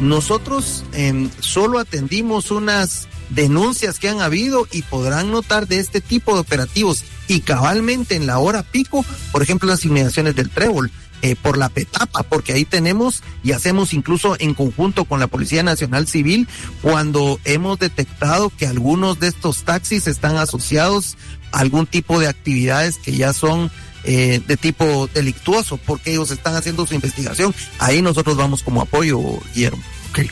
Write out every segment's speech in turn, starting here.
nosotros solo atendimos unas denuncias que han habido y podrán notar de este tipo de operativos y cabalmente en la hora pico, por ejemplo, las inmediaciones del Trébol, por la Petapa, porque ahí tenemos y hacemos incluso en conjunto con la Policía Nacional Civil cuando hemos detectado que algunos de estos taxis están asociados a algún tipo de actividades que ya son de tipo delictuoso, porque ellos están haciendo su investigación. Ahí nosotros vamos como apoyo, Guillermo. Okay.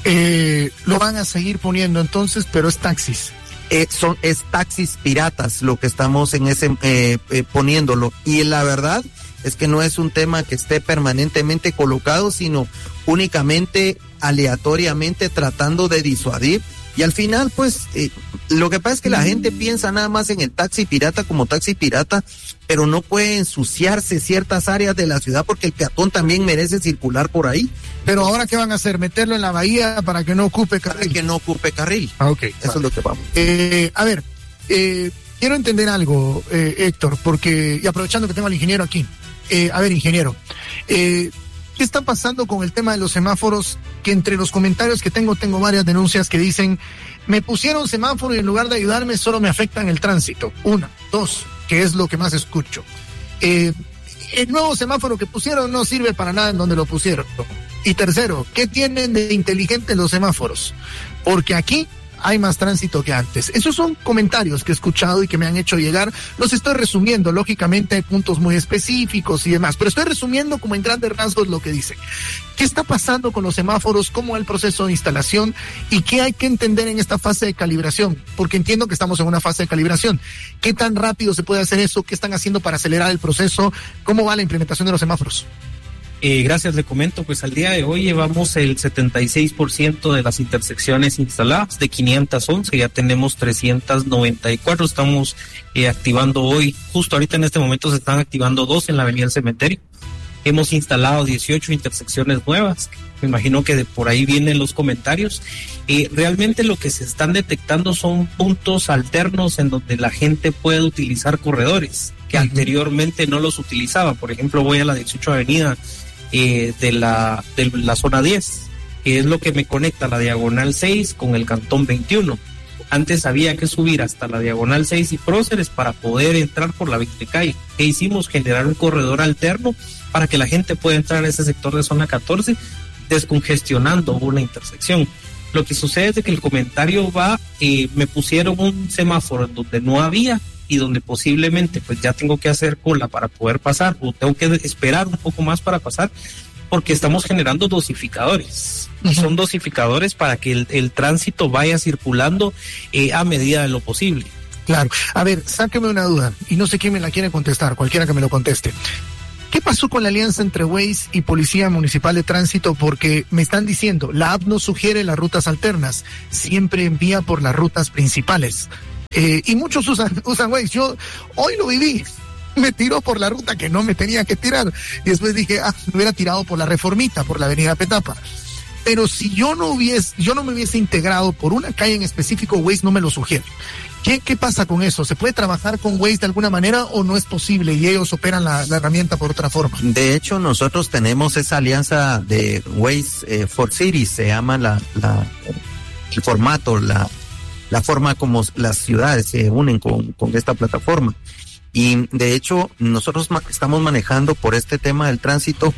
Lo van a seguir poniendo entonces, pero es taxis. Es taxis piratas lo que estamos en ese poniéndolo, y la verdad es que no es un tema que esté permanentemente colocado, sino únicamente aleatoriamente tratando de disuadir. Y al final, pues, lo que pasa es que la gente piensa nada más en el taxi pirata como taxi pirata, pero no puede ensuciarse ciertas áreas de la ciudad porque el peatón también merece circular por ahí. Pero ahora, ¿qué van a hacer? ¿Meterlo en la bahía para que no ocupe carril? Para que no ocupe carril. Ok. Eso es lo que vamos. A ver, quiero entender algo, Héctor, porque, y aprovechando que tengo al ingeniero aquí. A ver, ingeniero, ¿qué está pasando con el tema de los semáforos? Que entre los comentarios que tengo varias denuncias que dicen, me pusieron semáforo y en lugar de ayudarme solo me afectan el tránsito. 1, 2, que es lo que más escucho. El nuevo semáforo que pusieron no sirve para nada en donde lo pusieron. Y tercero, ¿qué tienen de inteligente los semáforos? Porque aquí hay más tránsito que antes. Esos son comentarios que he escuchado y que me han hecho llegar. Los estoy resumiendo, lógicamente hay puntos muy específicos y demás, pero estoy resumiendo como en grandes rasgos lo que dice. ¿Qué está pasando con los semáforos? ¿Cómo es el proceso de instalación? ¿Y qué hay que entender en esta fase de calibración? Porque entiendo que estamos en una fase de calibración. ¿Qué tan rápido se puede hacer eso? ¿Qué están haciendo para acelerar el proceso? ¿Cómo va la implementación de los semáforos? Gracias, le comento, pues al día de hoy llevamos el 76% de las intersecciones instaladas, de 511, ya tenemos 394, estamos activando hoy, justo ahorita en este momento se están activando 2 en la avenida del Cementerio. Hemos instalado 18 intersecciones nuevas, me imagino que de por ahí vienen los comentarios. Realmente lo que se están detectando son puntos alternos en donde la gente puede utilizar corredores, que anteriormente no los utilizaba. Por ejemplo, voy a la 18 avenida, de la zona 10, que es lo que me conecta la diagonal 6 con el cantón 21. Antes había que subir hasta la diagonal 6 y Próceres para poder entrar por la 20 calle. ¿Qué hicimos? Generar un corredor alterno para que la gente pueda entrar a ese sector de zona 14, descongestionando una intersección. Lo que sucede es que el comentario va, me pusieron un semáforo en donde no había, y donde posiblemente pues ya tengo que hacer cola para poder pasar, o tengo que esperar un poco más para pasar, porque estamos generando dosificadores. Y son dosificadores para que el tránsito vaya circulando a medida de lo posible. Claro. A ver, sáqueme una duda, y no sé quién me la quiere contestar, cualquiera que me lo conteste. ¿Qué pasó con la alianza entre Waze y Policía Municipal de Tránsito? Porque me están diciendo, la app no sugiere las rutas alternas, siempre envía por las rutas principales. Y muchos usan Waze. Yo hoy lo viví, me tiró por la ruta que no me tenía que tirar, y después dije, me hubiera tirado por la Reformita, por la avenida Petapa. Pero si yo no me hubiese integrado por una calle en específico, Waze no me lo sugiere. ¿Qué pasa con eso? ¿Se puede trabajar con Waze de alguna manera o no es posible y ellos operan la herramienta por otra forma? De hecho, nosotros tenemos esa alianza de Waze for Cities, se llama el formato, la forma como las ciudades se unen con esta plataforma. Y de hecho, nosotros estamos manejando por este tema del tránsito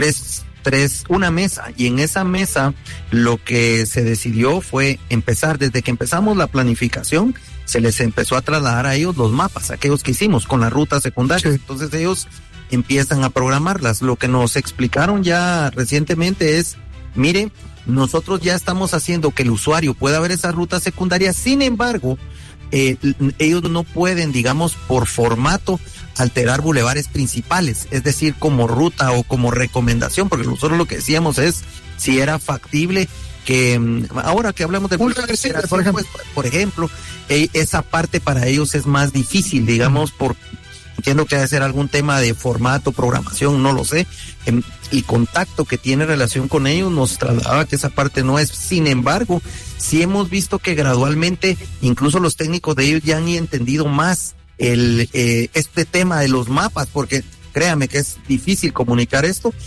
una mesa, y en esa mesa lo que se decidió fue empezar, desde que empezamos la planificación, se les empezó a trasladar a ellos los mapas, aquellos que hicimos con las rutas secundarias. Sí. Entonces ellos empiezan a programarlas. Lo que nos explicaron ya recientemente es, mire, nosotros ya estamos haciendo que el usuario pueda ver esas rutas secundarias, sin embargo, ellos no pueden, digamos, por formato, alterar bulevares principales, es decir, como ruta o como recomendación, porque nosotros lo que decíamos es si era factible que, ahora que hablamos de por ejemplo, esa parte para ellos es más difícil, digamos, entiendo que debe ser algún tema de formato, programación, no lo sé. El contacto que tiene relación con ellos nos trasladaba que esa parte no es. Sin embargo, sí hemos visto que gradualmente, incluso los técnicos de ellos ya han entendido más este tema de los mapas, porque créame que es difícil comunicar esto,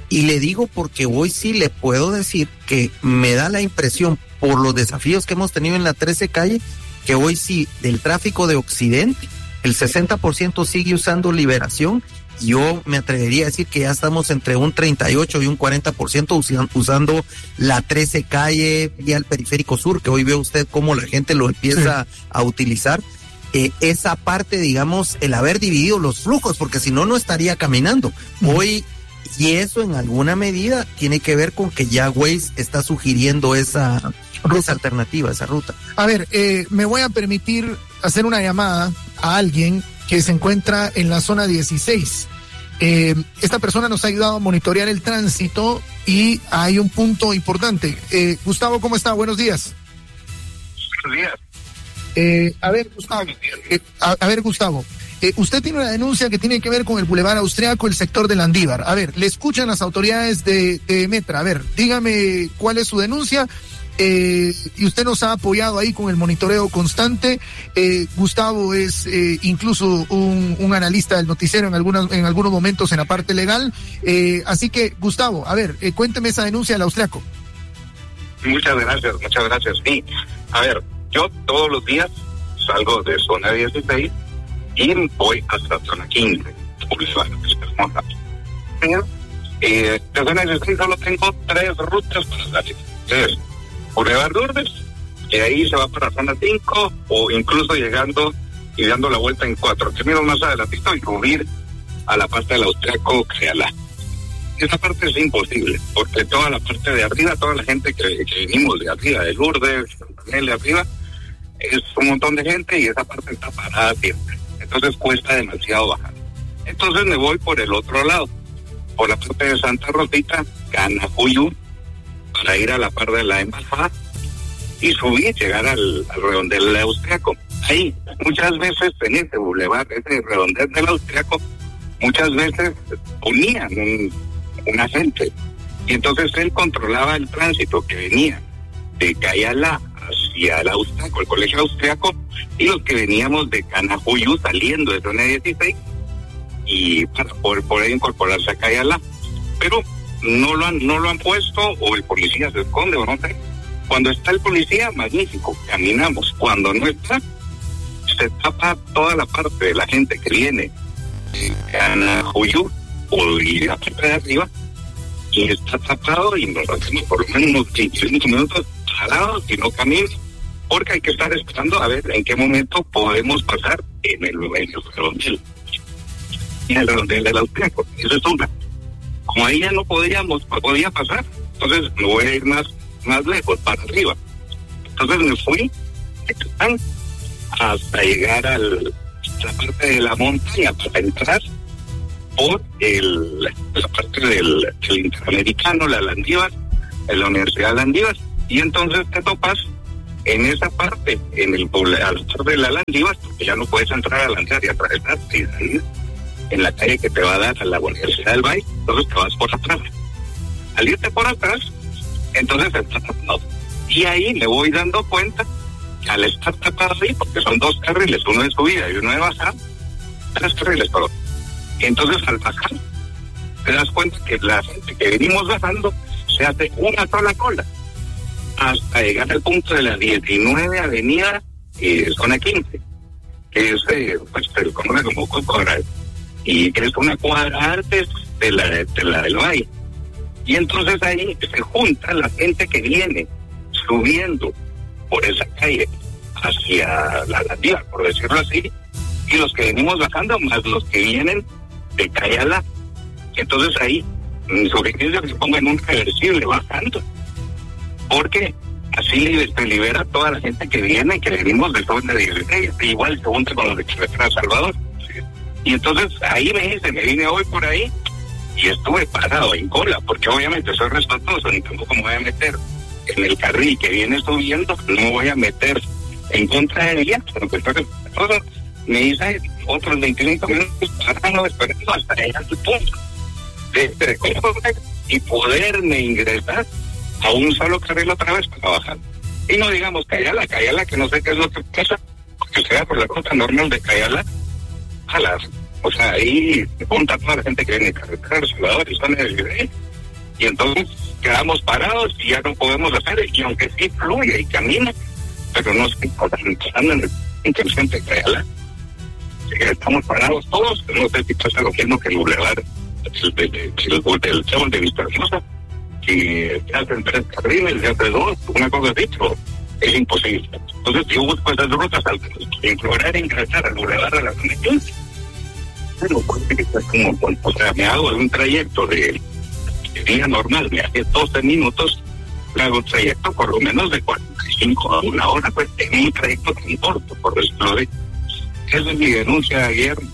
Y le digo porque hoy sí le puedo decir que me da la impresión, por los desafíos que hemos tenido en la 13 calle, que hoy sí, del tráfico de Occidente, el 60% sigue usando Liberación. Yo me atrevería a decir que ya estamos entre un 38 y un 40% usando la 13 calle y el periférico sur, que hoy ve usted cómo la gente lo empieza a utilizar. Esa parte, digamos, el haber dividido los flujos, porque si no, no estaría caminando. Hoy, y eso en alguna medida tiene que ver con que ya Waze está sugiriendo esa alternativa, esa ruta. A ver, me voy a permitir hacer una llamada a alguien que se encuentra en la zona 16. Esta persona nos ha ayudado a monitorear el tránsito y hay un punto importante. Gustavo, ¿cómo está? Buenos días. Buenos días. A ver, Gustavo, usted tiene una denuncia que tiene que ver con el Boulevard Austriaco, el sector de Landívar. A ver, le escuchan las autoridades de Metra. A ver, dígame cuál es su denuncia. Y usted nos ha apoyado ahí con el monitoreo constante. Gustavo es incluso un analista del noticiero en algunos momentos en la parte legal. Así que, Gustavo, a ver, cuénteme esa denuncia del Austriaco. Muchas gracias. Sí, a ver, yo todos los días salgo de zona 16 y voy hasta zona 15. De zona 16 solo tengo 3 rutas para salir. Boulevard Lourdes, y ahí se va para zona 5, o incluso llegando y dando la vuelta en 4 caminos más adelantito y subir a la parte del Austriaco Crealá. Esa parte es imposible, porque toda la parte de arriba, toda la gente que venimos de arriba, de Lourdes, de arriba, es un montón de gente y esa parte está parada siempre. Entonces cuesta demasiado bajar. Entonces me voy por el otro lado, por la parte de Santa Rosita, Canajuyú, para ir a la par de la embajada y subir, llegar al redondel del Austriaco. Ahí, muchas veces en ese bulevar, ese redondel del Austriaco, muchas veces ponían un agente, y entonces él controlaba el tránsito que venía de Cayala hacia el Austriaco, el colegio Austriaco, y los que veníamos de Canajuyú saliendo de zona 16 y para poder incorporarse a Cayala. Pero no lo han puesto, o el policía se esconde, o no sé. Cuando está el policía, magnífico, caminamos. Cuando no está, se tapa toda la parte de la gente que viene de Canajuyú o de la parte de arriba, y está tapado, y nos hacemos por lo menos unos 25 minutos parados y no caminan, porque hay que estar esperando a ver en qué momento podemos pasar en el redondel. Y el redondel del Austriaco, eso es una. Como ahí ya no podía pasar, entonces me voy a ir más lejos, para arriba. Entonces me fui hasta llegar a la parte de la montaña para entrar por la parte del Interamericano, la Landívar, en la Universidad de Landívar, y entonces te topas en esa parte, a la parte de la Landívar, porque ya no puedes entrar a Landívar y atravesarte y salir en la calle que te va a dar a la Universidad del Valle, entonces te vas por atrás. Al irte por atrás, entonces está tapado. Y ahí me voy dando cuenta que al estar tapado ahí, porque son 2 carriles, uno de subida y uno de bajada, 3 carriles, perdón. Y entonces al bajar, te das cuenta que la gente que venimos bajando se hace una sola cola hasta llegar al punto de la 19 Avenida zona 15, que es pues se conoce como Cocoral, y que es una cuadra antes de la del Valle. Y entonces ahí se junta la gente que viene subiendo por esa calle hacia la Landívar, por decirlo así, y los que venimos bajando, más los que vienen de Cayala. Entonces ahí mi sugerencia es que se pongan un reversible bajando, porque así se libera toda la gente que viene, que venimos de zona de 16, igual se junta con los de Carretera Salvador. Y entonces ahí me vine hoy por ahí y estuve parado en cola, porque obviamente soy respetuoso, ni tampoco me voy a meter en el carril que viene subiendo, no me voy a meter en contra de ella, pero pues entonces me hice otros 25 minutos parando, esperando hasta llegar al punto de y poderme ingresar a un solo carril otra vez para bajar. Y no digamos Cayala, que no sé qué es lo que pasa, porque se va por la ruta normal de Cayala o sea, ahí se junta toda la gente que viene de Carretera Salvador y zona de Libre, y entonces quedamos parados y ya no podemos hacer, y aunque sí fluye y camina, pero no se encontrando en inteligente créala. Estamos parados todos, no sé si pasa lo mismo que el bulevar del Chavo de Vista Hermosa, que se hacen 3 carriles, se hace 2, una cosa así, pero es imposible. Entonces yo busco esas rutas lograr ingresar al bulevar a la conexión, pero como, o sea, me hago un trayecto de día normal, me hace 12 minutos, me hago un trayecto por lo menos de 45 a 1 hora, pues en un trayecto tan corto, por decirlo así. Esa es mi denuncia, Guillermo.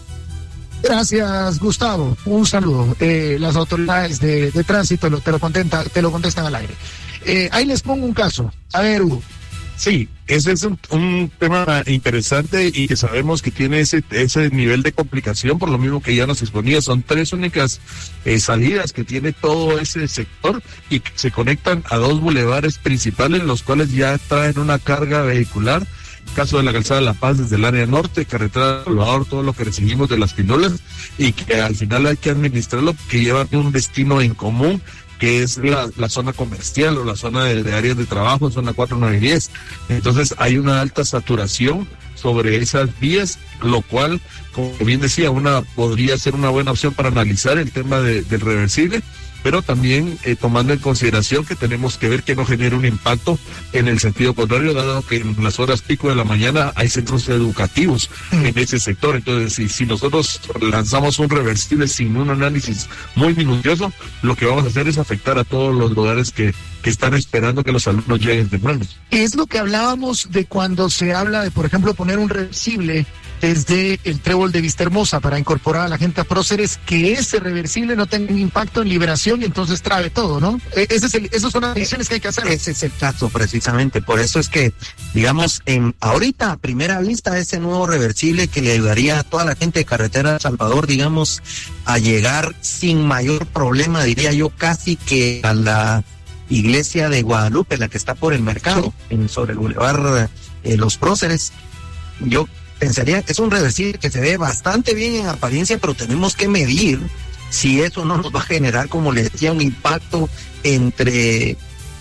Gracias, Gustavo. Un saludo. Las autoridades de tránsito te lo contestan al aire. Ahí les pongo un caso. A ver, Hugo. Sí, ese es un tema interesante y que sabemos que tiene ese nivel de complicación, por lo mismo que ya nos exponía. Son 3 únicas salidas que tiene todo ese sector y que se conectan a 2 bulevares principales, los cuales ya traen una carga vehicular. Caso de la calzada de La Paz desde el área norte, carretera de Salvador, todo lo que recibimos de las Pinolas, y que al final hay que administrarlo porque llevan un destino en común, que es la zona comercial o la zona de áreas de trabajo, zona 4, 9 y 10. Entonces hay una alta saturación sobre esas vías, lo cual, como bien decía, podría ser una buena opción para analizar el tema del reversible, pero también tomando en consideración que tenemos que ver que no genere un impacto en el sentido contrario, dado que en las horas pico de la mañana hay centros educativos en ese sector. Entonces, si nosotros lanzamos un reversible sin un análisis muy minucioso, lo que vamos a hacer es afectar a todos los lugares que están esperando que los alumnos lleguen temprano. Es lo que hablábamos de cuando se habla de, por ejemplo, poner un reversible desde el Trébol de Vista Hermosa para incorporar a la gente a Próceres, que ese reversible no tenga un impacto en Liberación y entonces trabe todo, ¿no? Esas son las decisiones que hay que hacer. Ese es el caso, precisamente. Por eso es que, digamos, ahorita a primera vista, ese nuevo reversible que le ayudaría a toda la gente de Carretera de Salvador, digamos, a llegar sin mayor problema, diría yo, casi que a la iglesia de Guadalupe, la que está por el mercado, sobre el bulevar Los Próceres. Yo pensaría que es un reversible que se ve bastante bien en apariencia, pero tenemos que medir si eso no nos va a generar, como le decía, un impacto entre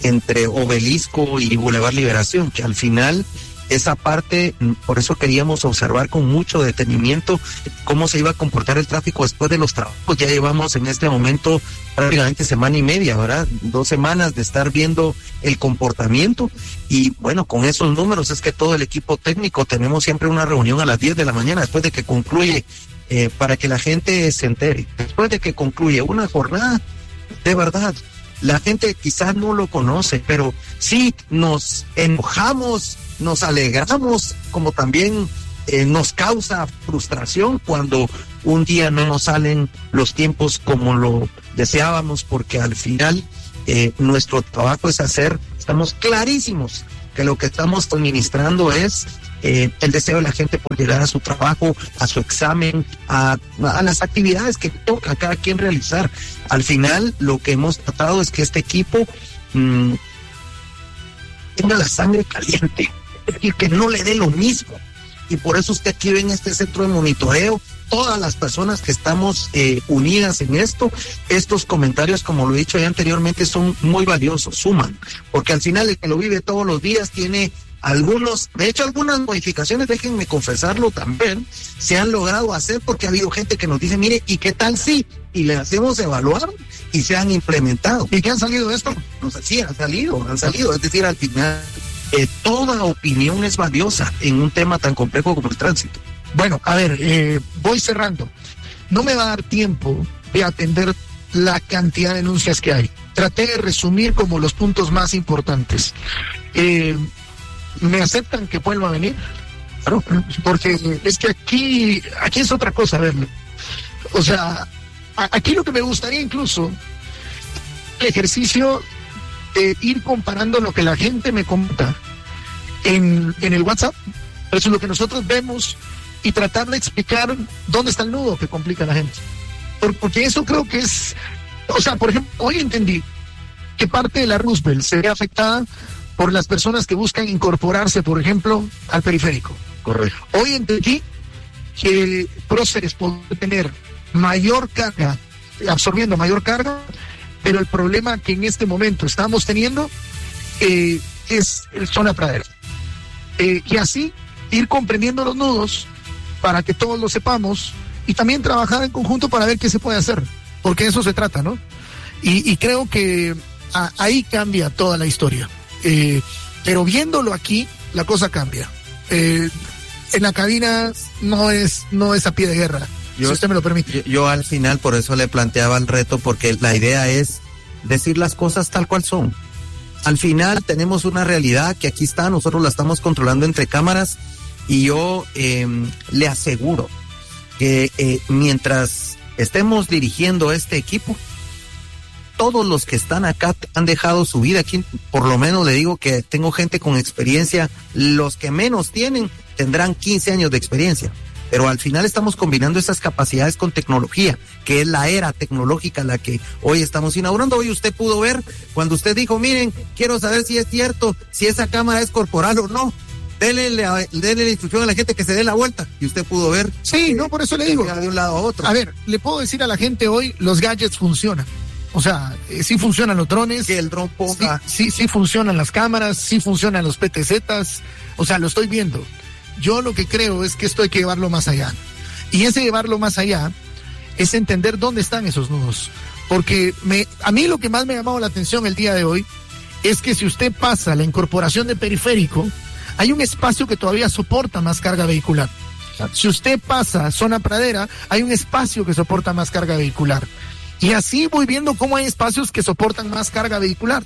Obelisco y Boulevard Liberación, que al final esa parte, por eso queríamos observar con mucho detenimiento cómo se iba a comportar el tráfico después de los trabajos. Ya llevamos en este momento prácticamente 1.5 semanas, ¿verdad? 2 semanas de estar viendo el comportamiento, y bueno, con esos números es que todo el equipo técnico tenemos siempre una reunión a las 10 de la mañana después de que concluye, para que la gente se entere. Después de que concluye una jornada, de verdad, la gente quizás no lo conoce, pero sí nos enojamos, nos alegramos, como también nos causa frustración cuando un día no nos salen los tiempos como lo deseábamos, porque al final nuestro trabajo es estamos clarísimos que lo que estamos administrando es el deseo de la gente por llegar a su trabajo, a su examen, a las actividades que toca cada quien realizar. Al final, lo que hemos tratado es que este equipo tenga la sangre caliente, es decir, que no le dé lo mismo. Y por eso usted aquí ve en este centro de monitoreo todas las personas que estamos unidas en esto. Estos comentarios, como lo he dicho ya anteriormente, son muy valiosos, suman, porque al final el que lo vive todos los días tiene algunas modificaciones, déjenme confesarlo también, se han logrado hacer porque ha habido gente que nos dice, mire, ¿y qué tal si? Y le hacemos evaluar y se han implementado. ¿Y qué han salido de esto? No sé, sí, han salido, es decir, al final toda opinión es valiosa en un tema tan complejo como el tránsito. Bueno, a ver, voy cerrando. No me va a dar tiempo de atender la cantidad de denuncias que hay. Traté de resumir como los puntos más importantes. ¿Me aceptan que vuelva a venir? Claro, porque es que aquí es otra cosa, a verlo. O sea, aquí lo que me gustaría incluso, el ejercicio de ir comparando lo que la gente me comenta en el WhatsApp, eso es lo que nosotros vemos, y tratar de explicar dónde está el nudo que complica a la gente. Porque eso creo que es, o sea, por ejemplo, hoy entendí que parte de la Roosevelt se ve afectada por las personas que buscan incorporarse, por ejemplo, al periférico. Correcto. Hoy entendí que Próceres puede tener mayor carga, absorbiendo mayor carga, pero el problema que en este momento estamos teniendo es zona pradera. Y así ir comprendiendo los nudos para que todos lo sepamos y también trabajar en conjunto para ver qué se puede hacer, porque de eso se trata, ¿no? Y creo que ahí cambia toda la historia. Pero viéndolo aquí, la cosa cambia. En la cabina no es a pie de guerra, si usted me lo permite. Yo al final por eso le planteaba el reto, porque la idea es decir las cosas tal cual son. Al final tenemos una realidad que aquí está, nosotros la estamos controlando entre cámaras, y yo le aseguro que mientras estemos dirigiendo este equipo, todos los que están acá han dejado su vida aquí. Por lo menos le digo que tengo gente con experiencia. Los que menos tienen tendrán 15 años de experiencia. Pero al final estamos combinando esas capacidades con tecnología, que es la era tecnológica la que hoy estamos inaugurando. Hoy usted pudo ver cuando usted dijo, miren, quiero saber si es cierto, si esa cámara es corporal o no. Dele la instrucción a la gente que se dé la vuelta. Y usted pudo ver. Sí, no, por eso le digo. De un lado a otro. A ver, le puedo decir a la gente hoy, los gadgets funcionan. O sea, sí funcionan los drones. Que el dron ponga. Sí funcionan las cámaras, sí funcionan los PTZs. O sea, lo estoy viendo. Yo lo que creo es que esto hay que llevarlo más allá. Y ese llevarlo más allá es entender dónde están esos nudos. Porque a mí lo que más me ha llamado la atención el día de hoy es que si usted pasa la incorporación de periférico, hay un espacio que todavía soporta más carga vehicular. Si usted pasa zona pradera, hay un espacio que soporta más carga vehicular. Y así voy viendo cómo hay espacios que soportan más carga vehicular.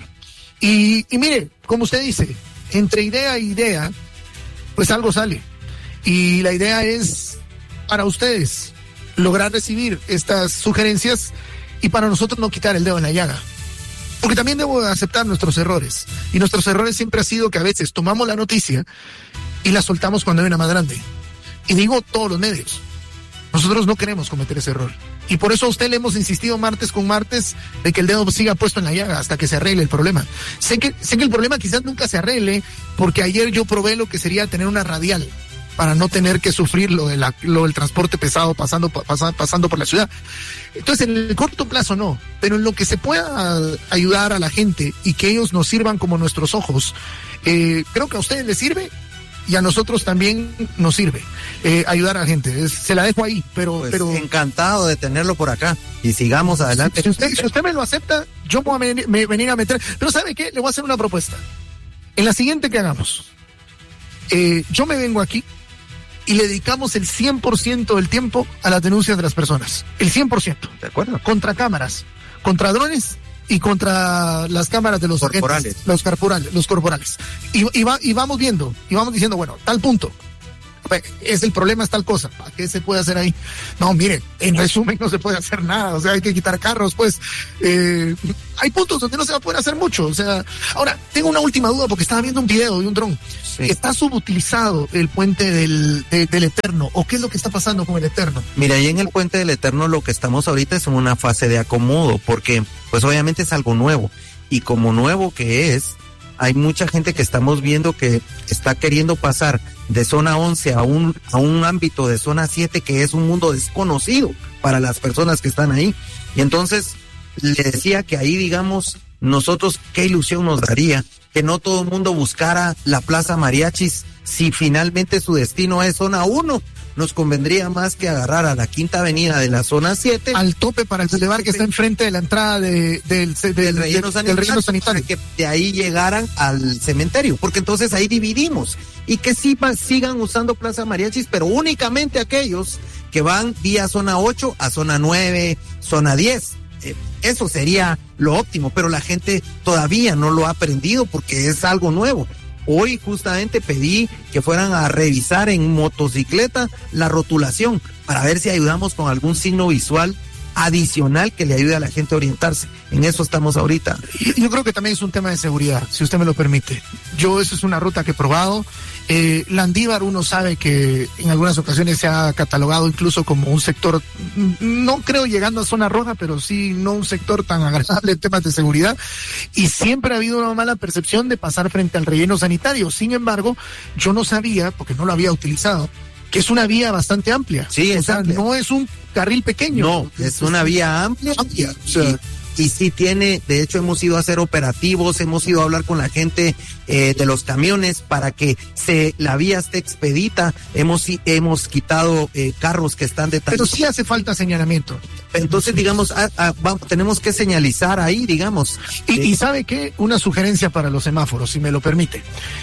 Y mire, como usted dice, entre idea e idea, pues algo sale. Y la idea es para ustedes lograr recibir estas sugerencias y para nosotros no quitar el dedo en la llaga. Porque también debo aceptar nuestros errores. Y nuestros errores siempre ha sido que a veces tomamos la noticia y la soltamos cuando hay una más grande. Y digo todos los medios. Nosotros no queremos cometer ese error. Y por eso a usted le hemos insistido martes con martes de que el dedo siga puesto en la llaga hasta que se arregle el problema. Sé que el problema quizás nunca se arregle, porque ayer yo probé lo que sería tener una radial para no tener que sufrir lo del transporte pesado pasando por la ciudad. Entonces, en el corto plazo no, pero en lo que se pueda ayudar a la gente y que ellos nos sirvan como nuestros ojos, creo que a ustedes les sirve y a nosotros también nos sirve ayudar a la gente. Se la dejo ahí, pero encantado de tenerlo por acá y sigamos adelante. Si usted me lo acepta, yo voy a venir a meter. Pero ¿sabe qué? Le voy a hacer una propuesta. En la siguiente que hagamos, yo me vengo aquí y le dedicamos el 100% del tiempo a las denuncias de las personas. El 100%. ¿De acuerdo? Contra cámaras, contra drones y contra las cámaras de los corporales. Los corporales. Y vamos viendo, y vamos diciendo, bueno, tal punto. Es el problema, es tal cosa. ¿Qué se puede hacer ahí? No, mire, en resumen no se puede hacer nada. O sea, hay que quitar carros, pues. Hay puntos donde no se va a poder hacer mucho. O sea, ahora, tengo una última duda porque estaba viendo un video de un dron. Sí. ¿Está subutilizado el puente del Eterno? ¿O qué es lo que está pasando con el Eterno? Mira, ahí en el puente del Eterno lo que estamos ahorita es en una fase de acomodo, porque pues obviamente es algo nuevo. Y como nuevo que es, hay mucha gente que estamos viendo que está queriendo pasar de zona 11 a un ámbito de zona 7 que es un mundo desconocido para las personas que están ahí. Y entonces le decía que ahí, digamos, nosotros qué ilusión nos daría que no todo el mundo buscara la Plaza Mariachis si finalmente su destino es zona 1. Nos convendría más que agarrar a la Quinta Avenida de la zona 7. Al tope para el bulevar que está enfrente de la entrada del relleno sanitario. Que de ahí llegaran al cementerio, porque entonces ahí dividimos. Y que sigan usando Plaza Mariachis, pero únicamente aquellos que van vía zona 8 a zona 9, zona 10. Eso sería lo óptimo, pero la gente todavía no lo ha aprendido porque es algo nuevo. Hoy justamente pedí que fueran a revisar en motocicleta la rotulación para ver si ayudamos con algún signo visual adicional que le ayude a la gente a orientarse. En eso estamos ahorita. Yo creo que también es un tema de seguridad, si usted me lo permite. Eso es una ruta que he probado. Landívar, uno sabe que en algunas ocasiones se ha catalogado incluso como un sector, no creo llegando a zona roja, pero sí no un sector tan agradable en temas de seguridad, y siempre ha habido una mala percepción de pasar frente al relleno sanitario. Sin embargo, yo no sabía, porque no lo había utilizado, que es una vía bastante amplia. Sí, o sea, amplia. No es un carril pequeño. No, es una vía amplia. O sea, y sí tiene, de hecho hemos ido a hacer operativos, hemos ido a hablar con la gente de los camiones para que la vía esté expedita, hemos quitado carros que están Pero sí hace falta señalamiento. Entonces, digamos, tenemos que señalizar ahí, digamos. Y ¿sabe qué? Una sugerencia para los semáforos, si me lo permite.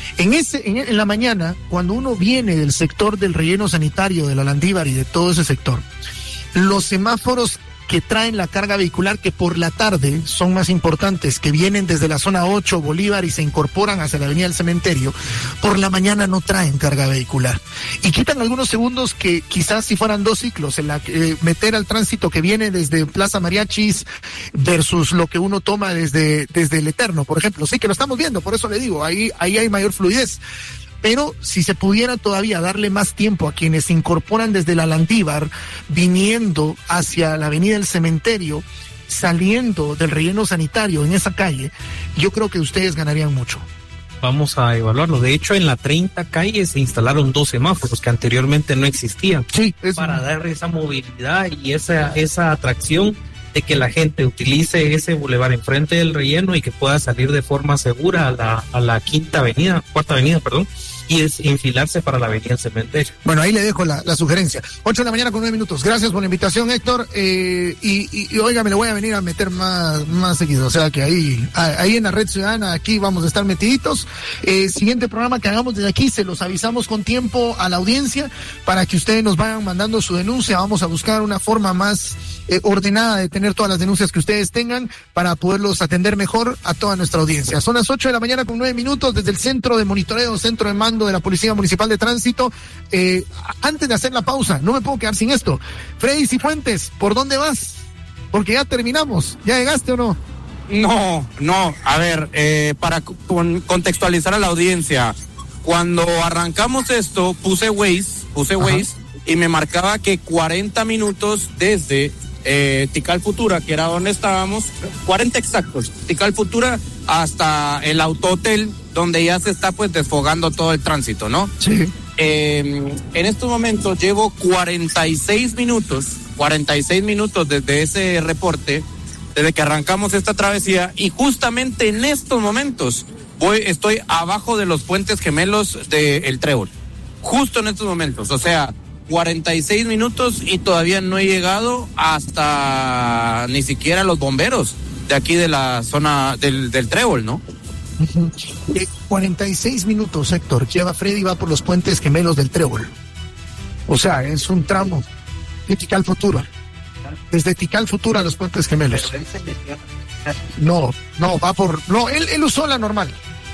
En la mañana, cuando uno viene del sector del relleno sanitario, de la Landívar y de todo ese sector, los semáforos que traen la carga vehicular, que por la tarde son más importantes, que vienen desde la zona 8, Bolívar, y se incorporan hacia la avenida del Cementerio, por la mañana no traen carga vehicular. Y quitan algunos segundos que quizás si fueran 2 ciclos, meter al tránsito que viene desde Plaza Mariachis versus lo que uno toma desde el Eterno, por ejemplo. Sí, que lo estamos viendo, por eso le digo, ahí hay mayor fluidez. Pero si se pudiera todavía darle más tiempo a quienes se incorporan desde la Landívar, viniendo hacia la avenida del Cementerio, saliendo del relleno sanitario en esa calle, yo creo que ustedes ganarían mucho. Vamos a evaluarlo. De hecho, en la 30 calle se instalaron 2 semáforos que anteriormente no existían. Sí, para dar esa movilidad y esa atracción de que la gente utilice ese bulevar enfrente del relleno y que pueda salir de forma segura a la cuarta avenida, y enfilarse para la avenida del Cementerio. Bueno, ahí le dejo la sugerencia. 8 de la mañana con 9 minutos. Gracias por la invitación, Héctor. Y oiga, me lo voy a venir a meter más seguido. O sea que ahí en la Red Ciudadana, aquí vamos a estar metiditos. Siguiente programa que hagamos desde aquí, se los avisamos con tiempo a la audiencia para que ustedes nos vayan mandando su denuncia. Vamos a buscar una forma más ordenada de tener todas las denuncias que ustedes tengan para poderlos atender mejor a toda nuestra audiencia. Son las 8 de la mañana con 9 minutos desde el centro de monitoreo, centro de mando de la Policía Municipal de Tránsito. Antes de hacer la pausa, no me puedo quedar sin esto. Freddy Cifuentes, ¿por dónde vas? Porque ya terminamos. ¿Ya llegaste o no? No. A ver, para contextualizar a la audiencia, cuando arrancamos esto, puse Waze y me marcaba que 40 minutos desde Tikal Futura, que era donde estábamos, 40 exactos, Tikal Futura hasta el autohotel, donde ya se está pues desfogando todo el tránsito, ¿no? Sí. En estos momentos llevo 46 minutos desde ese reporte, desde que arrancamos esta travesía, y justamente en estos momentos estoy abajo de los puentes gemelos del Trébol, justo en estos momentos, o sea, 46 minutos y todavía no he llegado hasta ni siquiera los bomberos de aquí de la zona del Trébol, ¿no? 46 minutos, Héctor, lleva Freddy, va por los puentes gemelos del Trébol. O sea, es un tramo de Tikal Futura. Desde Tikal Futura a los puentes gemelos. No, él usó la normal.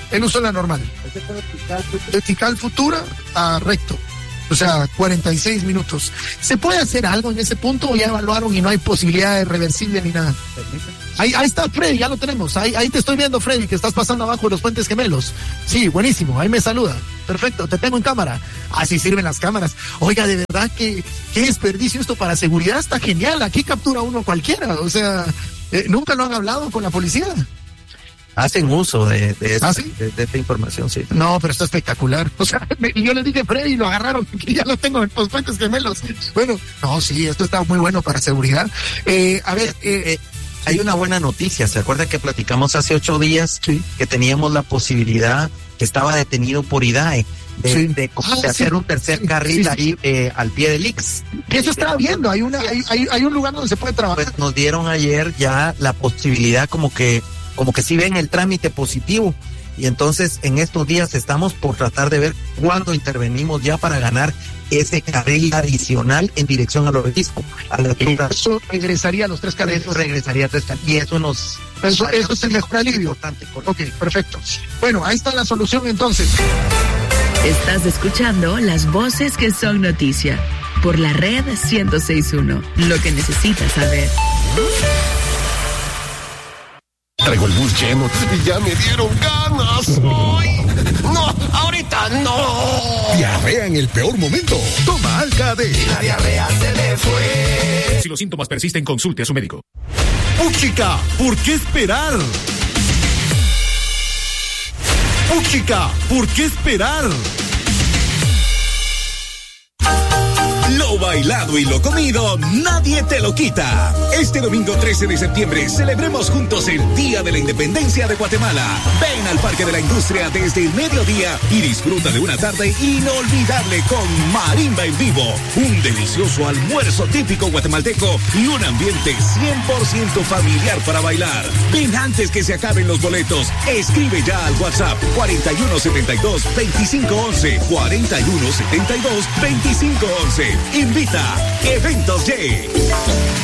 De Tikal Futura a recto. O sea, 46 minutos. ¿Se puede hacer algo en ese punto o ya evaluaron y no hay posibilidad de reversible ni nada? Ahí está Freddy, ya lo tenemos. Ahí te estoy viendo, Freddy, que estás pasando abajo de los puentes gemelos. Sí, buenísimo, ahí me saluda. Perfecto, te tengo en cámara. Así sirven las cámaras. Oiga, de verdad que qué desperdicio esto para seguridad, está genial. Aquí captura uno cualquiera. O sea, ¿nunca lo han hablado con la policía? Hacen uso de ¿Sí? de esta información, sí. No, pero está espectacular. O sea, yo le dije a Freddy y lo agarraron, que ya lo tengo en los puentes gemelos. Bueno, no, sí, esto está muy bueno para seguridad. Hay una buena noticia. ¿Se acuerda que platicamos hace 8 días que teníamos la posibilidad, que estaba detenido por IDAE, de hacer un tercer carril ahí al pie del Ix? Eso estaba viendo, hay un lugar donde se puede trabajar. Pues nos dieron ayer ya la posibilidad como que sí ven el trámite positivo, y entonces en estos días estamos por tratar de ver cuándo intervenimos ya para ganar ese carril adicional en dirección al obelisco. Eso regresaría a los 3 carriles. Eso regresaría a 3 carriles, y eso nos... Eso es el mejor alivio. Ok, perfecto. Bueno, ahí está la solución entonces. Estás escuchando las voces que son noticia por la red 106.1. Lo que necesitas saber. Traigo el bus lleno y ya me dieron ganas. ¡Ay! ¡No! ¡Ahorita no! Diarrea en el peor momento. Toma Alka-D. La diarrea se le fue. Si los síntomas persisten, consulte a su médico. Puchica, ¿por qué esperar? Puchica, ¿por qué esperar? Lo Lo bailado y lo comido, nadie te lo quita. Este domingo 13 de septiembre celebremos juntos el Día de la Independencia de Guatemala. Ven al Parque de la Industria desde el mediodía y disfruta de una tarde inolvidable con marimba en vivo, un delicioso almuerzo típico guatemalteco y un ambiente 100% familiar para bailar. Ven antes que se acaben los boletos. Escribe ya al WhatsApp 4172-2511, 4172-2511. Invita Eventos Y.